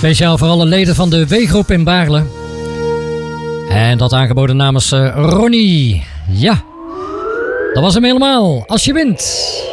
Speciaal voor alle leden van de W-groep in Baarle. En dat aangeboden namens Ronnie. Ja, dat was hem helemaal. Als je wint.